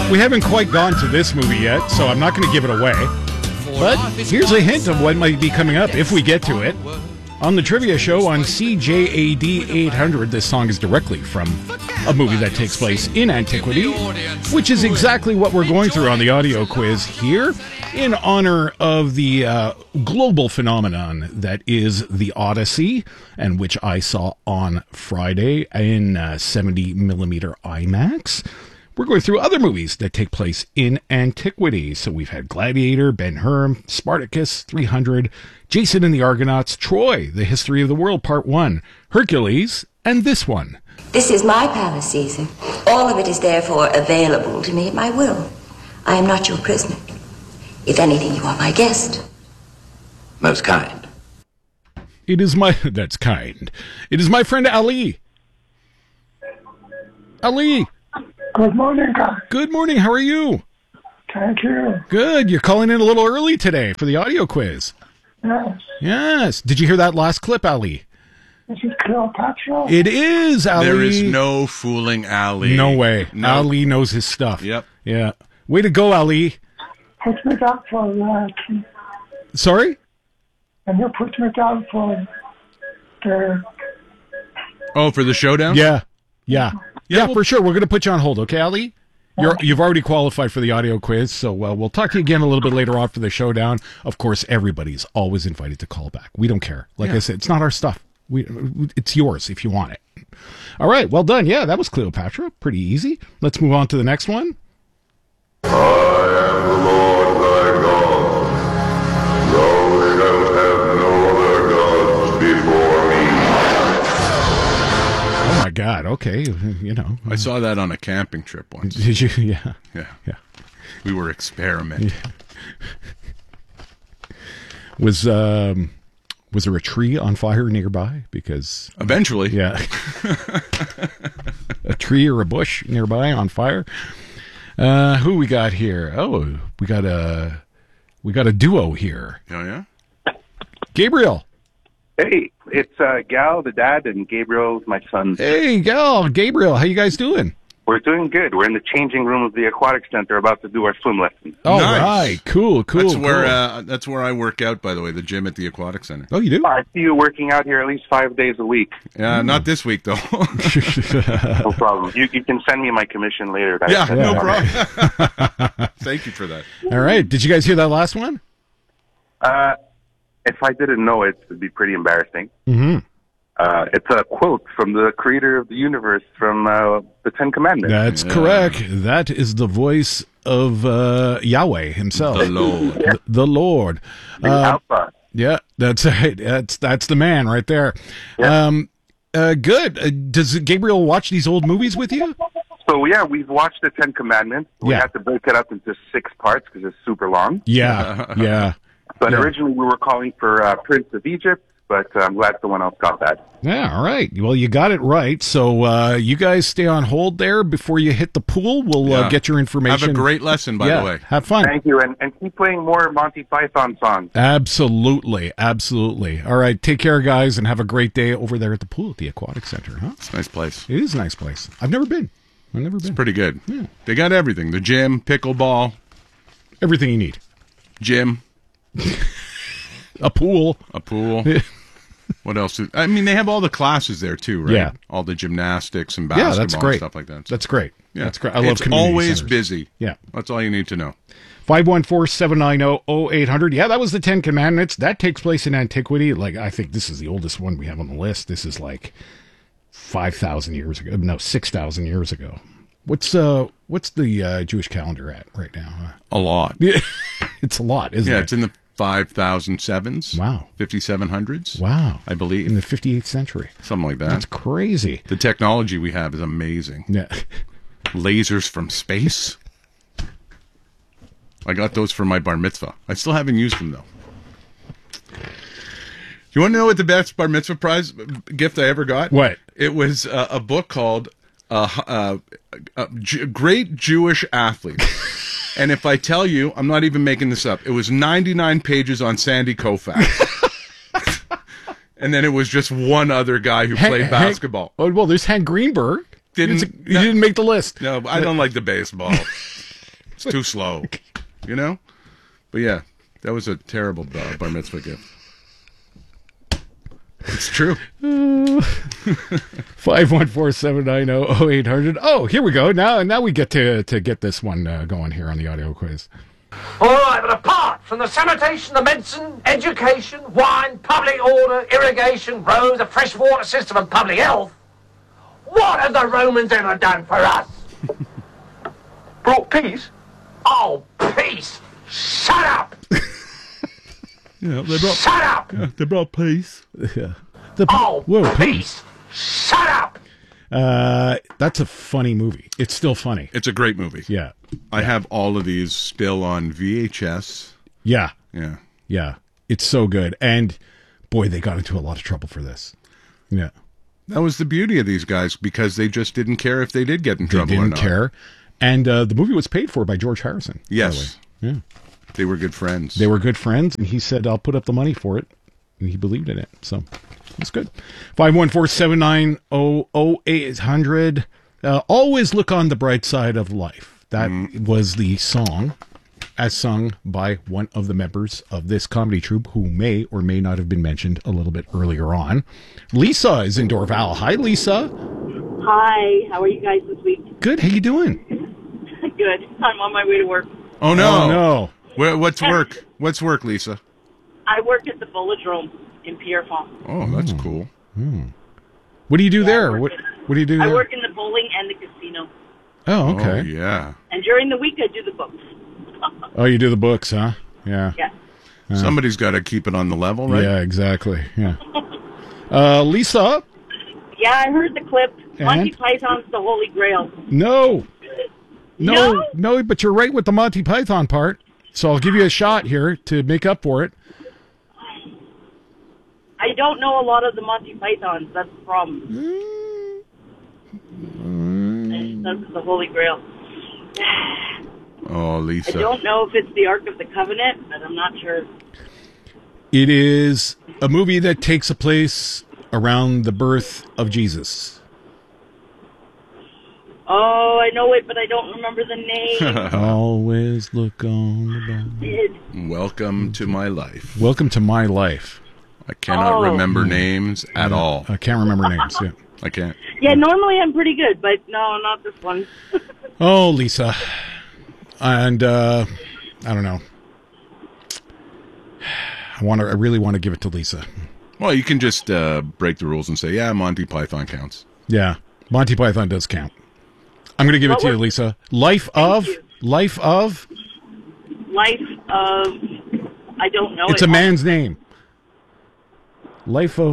We haven't quite gone to this movie yet, so I'm not going to give it away. But here's a hint of what might be coming up if we get to it. On the trivia show on CJAD 800, this song is directly from a movie that takes place in antiquity, which is exactly what we're going through on the audio quiz here in honor of the global phenomenon that is the Odyssey, and which I saw on Friday in 70mm IMAX. We're going through other movies that take place in antiquity. So we've had Gladiator, Ben-Hur, Spartacus, 300, Jason and the Argonauts, Troy, The History of the World, Part 1, Hercules, and this one. This is my palace, Caesar. All of it is therefore available to me at my will. I am not your prisoner. If anything, you are my guest. Most kind. It is my... That's kind. It is my friend Ali. Ali. Good morning, guys. Good morning. How are you? Thank you. Good. You're calling in a little early today for the audio quiz. Yes. Yes. Did you hear that last clip, Ali? This is Cleopatra. It is, Ali. There is no fooling Ali. No way. No. Ali knows his stuff. Yep. Yeah. Way to go, Ali. Put me down for Sorry? and you put me down for the... Oh, for the showdown? Yeah. Yeah. Yeah, well- for sure. We're going to put you on hold, okay, Ali? You've already qualified for the audio quiz, so we'll talk to you again a little bit later on for the showdown. Of course, everybody's always invited to call back. We don't care. Like I said, it's not our stuff. It's yours if you want it. All right, well done. Yeah, that was Cleopatra. Pretty easy. Let's move on to the next one. I am the Lord thy God. Thou shalt have no other gods before me. Oh, my God. Okay. You know. I saw that on a camping trip once. Did you? Yeah. Yeah. Yeah. We were experimenting. Was there a tree on fire nearby? Because... Eventually. Yeah. A tree or a bush nearby on fire. Who we got here? Oh, we got a duo here. Oh, yeah? Gabriel. Hey, it's Gal, the dad, and Gabriel, my son. Hey, Gabriel. How you guys doing? We're doing good. We're in the changing room of the aquatic center about to do our swim lesson. All Nice. right. Cool. That's where I work out, by the way, the gym at the aquatic center. Oh, you do? I see you working out here at least 5 days a week. Not this week, though. No problem. You can send me my commission later. No problem. Thank you for that. All right. Did you guys hear that last one? If I didn't know it, it'd be pretty embarrassing. Mm-hmm. It's a quote from the creator of the universe from the Ten Commandments. That's correct. That is the voice of Yahweh himself. The Lord. The Lord. Alpha. Yeah, that's right. That's the man right there. Yeah. Good. Does Gabriel watch these old movies with you? So, yeah, we've watched the Ten Commandments. We Yeah. had to break it up into 6 parts because it's super long. Yeah, yeah. But Yeah. originally we were calling for Prince of Egypt, but I'm glad someone else got that. Yeah, all right. Well, you got it right. So you guys stay on hold there before you hit the pool. We'll get your information. Have a great lesson, by the way. Have fun. Thank you, and keep playing more Monty Python songs. Absolutely. Absolutely. All right. Take care, guys, and have a great day over there at the pool at the Aquatic Center. Huh? It's a nice place. It is a nice place. I've never been. It's pretty good. Yeah. They got everything. The gym, pickleball. Everything you need. Gym. A pool. What else? I mean, they have all the classes there, too, right? Yeah. All the gymnastics and basketball that's great. and stuff like that. That's great. Yeah. That's great. I love it's community always centers. busy. Yeah. That's all you need to know. 514-790-0800. Yeah, that was the Ten Commandments. That takes place in antiquity. Like, I think this is the oldest one we have on the list. This is like 5,000 years ago. No, 6,000 years ago. What's the Jewish calendar at right now? A lot. Yeah, it's a lot, isn't it? Yeah, it's in the 5007s. Wow. 5700s. Wow. I believe. In the 58th century. Something like that. That's crazy. The technology we have is amazing. Yeah. Lasers from space. I got those for my bar mitzvah. I still haven't used them, though. You want to know what the best bar mitzvah prize gift I ever got? What? It was a book called Great Jewish Athlete. And if I tell you, I'm not even making this up, it was 99 pages on Sandy Koufax. And then it was just one other guy who played basketball. Oh, well, there's Hank Greenberg. He didn't make the list. No, I don't like the baseball. It's too slow, you know? But yeah, that was a terrible bar mitzvah gift. It's true. 514-790-0800. Oh, here we go. Now we get to get this one going here on the audio quiz. All right, but apart from the sanitation, the medicine, education, wine, public order, irrigation, roads, a fresh water system and public health, what have the Romans ever done for us? Brought peace? Oh, peace! Shut up! Yeah, they brought. Shut up! Yeah, they brought peace. Yeah. Oh, peace! Shut up! That's a funny movie. It's still funny. It's a great movie. Yeah. I have all of these still on VHS. Yeah. Yeah. Yeah. It's so good. And boy, they got into a lot of trouble for this. Yeah. That was the beauty of these guys, because they just didn't care if they did get in trouble They or didn't not. care. And the movie was paid for by George Harrison. Yes. Yeah. They were good friends. They were good friends, and he said, I'll put up the money for it. And he believed in it. So it's good. 514-790-0800. Always look on the bright side of life. That was the song as sung by one of the members of this comedy troupe who may or may not have been mentioned a little bit earlier on. Lisa is in Dorval. Hi, Lisa. Hi. How are you guys this week? Good. How you doing? Good. I'm on my way to work. Oh, no. Oh, no. What's work? What's work, Lisa? I work at the Bulletdrome in Pierrefonds. Oh, that's cool. What do you do there? I What work do you do I there? work in the bowling and the casino. Oh, okay. Oh, yeah. And during the week, I do the books. Oh, you do the books, huh? Yeah. Yeah. Somebody's got to keep it on the level, right? Yeah, exactly. Yeah. Lisa? Yeah, I heard the clip. And? Monty Python's the Holy Grail. No, No? but you're right with the Monty Python part. So I'll give you a shot here to make up for it. I don't know a lot of the Monty Pythons. That's the problem. That's the Holy Grail. Oh, I Lisa. don't know if it's the Ark of the Covenant, but I'm not sure. It is a movie that takes a place around the birth of Jesus. Oh, I know it, but I don't remember the name. Always look on the bottom. Welcome to my life. Welcome to my life. I cannot Oh. remember names at all. I can't remember names. Yeah. I can't. Yeah, normally I'm pretty good, but no, not this one. Oh, Lisa. And I don't know. I really want to give it to Lisa. Well, you can just break the rules and say, yeah, Monty Python counts. Yeah, Monty Python does count. I'm going to give it to you, Lisa. Life of. you. Life of. Life of, I don't know. It's it. a man's name. Life of.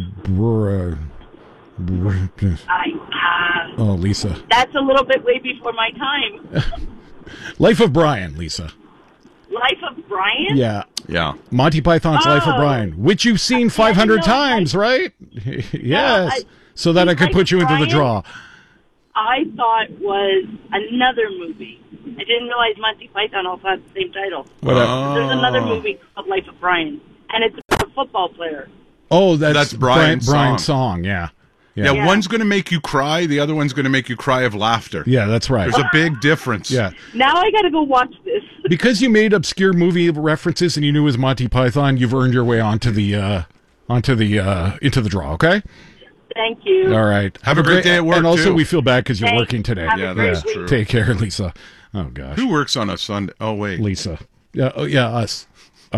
Oh, Lisa. That's a little bit way before my time. Life of Brian, Lisa. Life of Brian? Yeah. Yeah. Monty Python's Life of Oh. Brian, which you've seen 500 times, right? Yes. So that I could Life put you of into the Brian? draw. I thought was another movie. I didn't realize Monty Python also had the same title. There's another movie called Life of Brian, and it's about a football player. Oh, that's Brian's Brian's song. Yeah. Yeah, Yeah. one's going to make you cry. The other one's going to make you cry of laughter. Yeah, that's right. There's a big difference. Yeah. Now I got to go watch this. Because you made obscure movie references and you knew it was Monty Python, you've earned your way onto the into the draw, okay? Thank you. All right. Have a great day at work, And also too. we feel bad because you're Thanks. working today. Have a Yeah, great that's week. true. Take care, Lisa. Oh, gosh. Who works on a Sunday? Oh, wait. Lisa. Yeah, oh, yeah, us.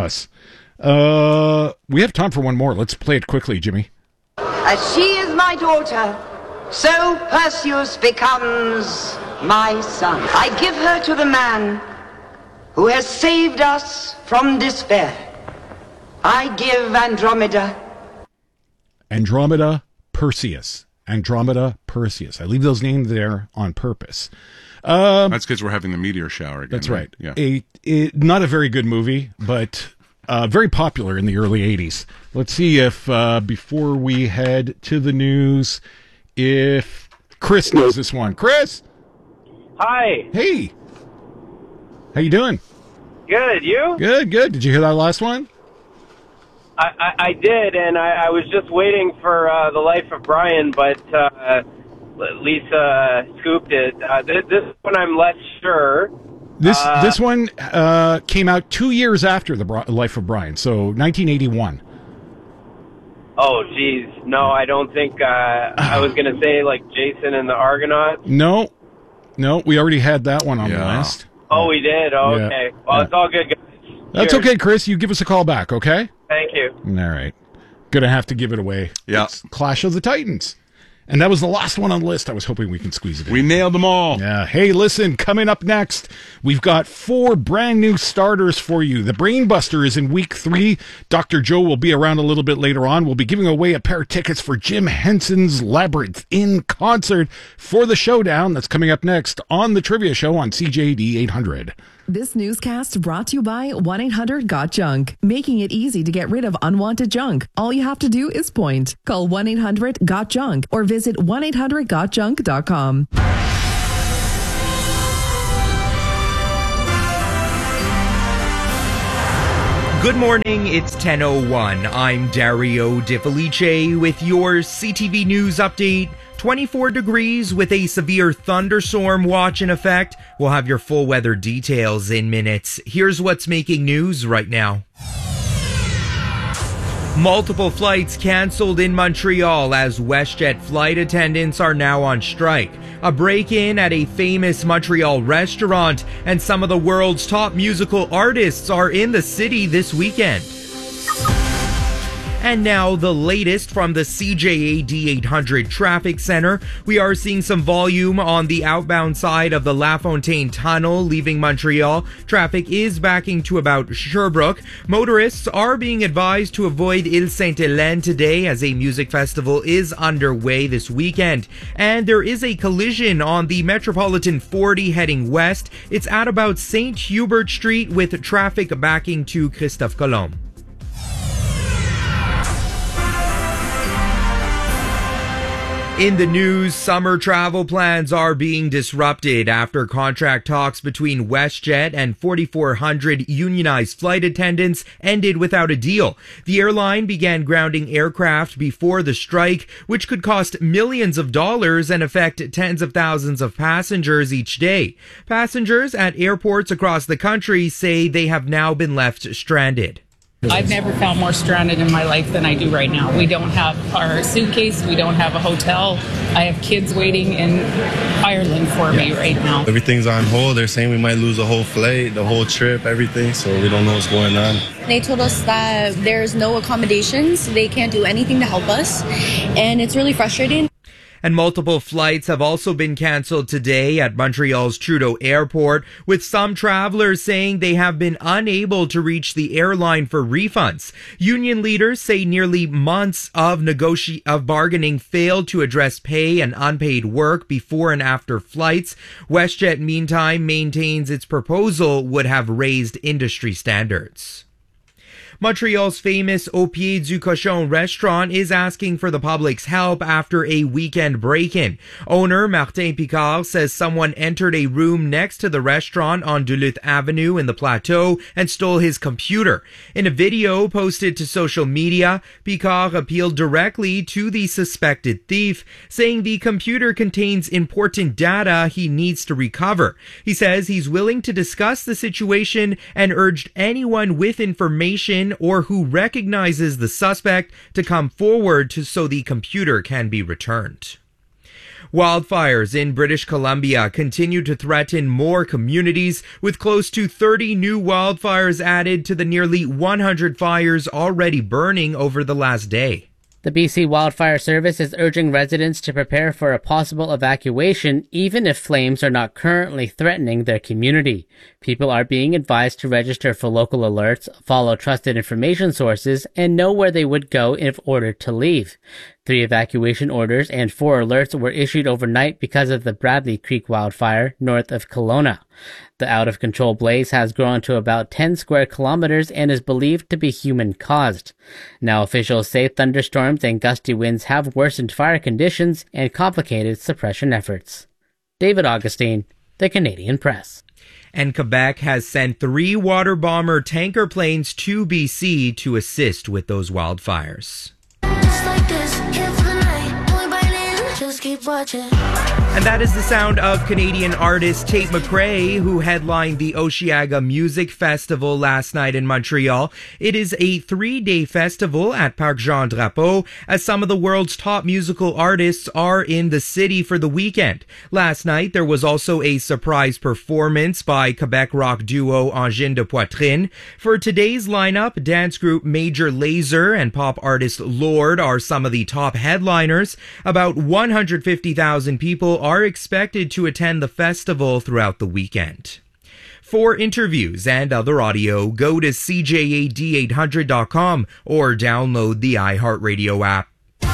We have time for one more. Let's play it quickly, Jimmy. As she is my daughter, so Perseus becomes my son. I give her to the man who has saved us from despair. I give Andromeda. Andromeda Perseus. Andromeda Perseus. I leave those names there on purpose. That's because we're having the meteor shower again. That's right. Yeah. Not a very good movie, but very popular in the early 80s. Let's see if, before we head to the news, if Chris knows this one. Chris? Hi. Hey. How you doing? Good. You? Good. Did you hear that last one? I did, and I was just waiting for The Life of Brian, but Lisa scooped it. This one I'm less sure. This one came out 2 years after the Life of Brian, so 1981. Oh, geez. No, I don't think... I was going to say, like, Jason and the Argonauts. No, we already had that one on the list. Oh, we did? Oh, Yeah. okay. Well, it's all good, guys. That's Cheers. okay, Chris. You give us a call back, okay? Thank you. All right. Gonna have to give it away. Yeah. It's Clash of the Titans. And that was the last one on the list. I was hoping we can squeeze it in. We nailed them all. Yeah. Hey, listen, coming up next, we've got 4 brand new starters for you. The Brainbuster is in week 3. Dr. Joe will be around a little bit later on. We'll be giving away a pair of tickets for Jim Henson's Labyrinth in concert for the showdown. That's coming up next on the Trivia Show on CJD 800. This newscast brought to you by 1-800-GOT-JUNK, making it easy to get rid of unwanted junk. All you have to do is point. Call 1-800-GOT-JUNK or visit 1-800-GOTJUNK.com. Good morning, it's 10:01. I'm Dario De Felice with your CTV News update. 24 degrees with a severe thunderstorm watch in effect. We'll have your full weather details in minutes. Here's what's making news right now. Multiple flights canceled in Montreal as WestJet flight attendants are now on strike. A break-in at a famous Montreal restaurant, and some of the world's top musical artists are in the city this weekend. And now the latest from the CJAD 800 Traffic Center. We are seeing some volume on the outbound side of the La Fontaine Tunnel leaving Montreal. Traffic is backing to about Sherbrooke. Motorists are being advised to avoid Ile Sainte-Hélène today as a music festival is underway this weekend. And there is a collision on the Metropolitan 40 heading west. It's at about St. Hubert Street with traffic backing to Christophe Colomb. In the news, summer travel plans are being disrupted after contract talks between WestJet and 4,400 unionized flight attendants ended without a deal. The airline began grounding aircraft before the strike, which could cost millions of dollars and affect tens of thousands of passengers each day. Passengers at airports across the country say they have now been left stranded. I've never felt more stranded in my life than I do right now. We don't have our suitcase. We don't have a hotel. I have kids waiting in Ireland for me right now. Everything's on hold. They're saying we might lose the whole flight, the whole trip, everything. So we don't know what's going on. They told us that there's no accommodations. They can't do anything to help us. And it's really frustrating. And multiple flights have also been canceled today at Montreal's Trudeau Airport, with some travelers saying they have been unable to reach the airline for refunds. Union leaders say nearly months of bargaining failed to address pay and unpaid work before and after flights. WestJet, meantime, maintains its proposal would have raised industry standards. Montreal's famous Au Pied du Cochon restaurant is asking for the public's help after a weekend break-in. Owner Martin Picard says someone entered a room next to the restaurant on Duluth Avenue in the Plateau and stole his computer. In a video posted to social media, Picard appealed directly to the suspected thief, saying the computer contains important data he needs to recover. He says he's willing to discuss the situation and urged anyone with information or who recognizes the suspect to come forward so the computer can be returned. Wildfires in British Columbia continue to threaten more communities, with close to 30 new wildfires added to the nearly 100 fires already burning over the last day. The BC Wildfire Service is urging residents to prepare for a possible evacuation even if flames are not currently threatening their community. People are being advised to register for local alerts, follow trusted information sources, and know where they would go if ordered to leave. 3 evacuation orders and 4 alerts were issued overnight because of the Bradley Creek wildfire north of Kelowna. The out-of-control blaze has grown to about 10 square kilometers and is believed to be human-caused. Now officials say thunderstorms and gusty winds have worsened fire conditions and complicated suppression efforts. David Augustine, The Canadian Press. And Quebec has sent 3 water bomber tanker planes to BC to assist with those wildfires. Just like this, here for the night, only biting, just just keep watching. And that is the sound of Canadian artist Tate McRae, who headlined the Osheaga Music Festival last night in Montreal. It is a 3-day festival at Parc Jean Drapeau, as some of the world's top musical artists are in the city for the weekend. Last night, there was also a surprise performance by Quebec rock duo Angine de Poitrine. For today's lineup, dance group Major Lazer and pop artist Lorde are some of the top headliners. About 150,000 people are expected to attend the festival throughout the weekend. For interviews and other audio, go to CJAD800.com or download the iHeartRadio app.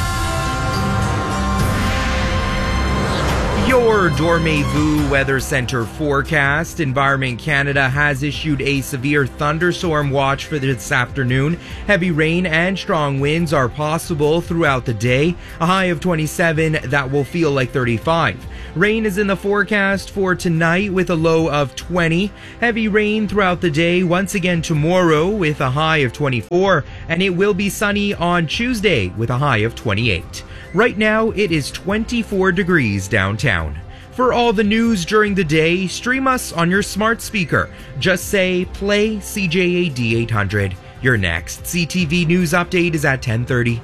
Your Dormez-vous Weather Center forecast. Environment Canada has issued a severe thunderstorm watch for this afternoon. Heavy rain and strong winds are possible throughout the day. A high of 27 that will feel like 35. Rain is in the forecast for tonight with a low of 20. Heavy rain throughout the day once again tomorrow with a high of 24. And it will be sunny on Tuesday with a high of 28. Right now, it is 24 degrees downtown. For all the news during the day, stream us on your smart speaker. Just say, play CJAD 800. Your next CTV News update is at 10:30.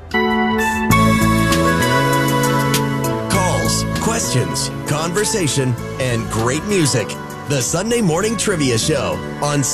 Calls, questions, conversation, and great music. The Sunday Morning Trivia Show on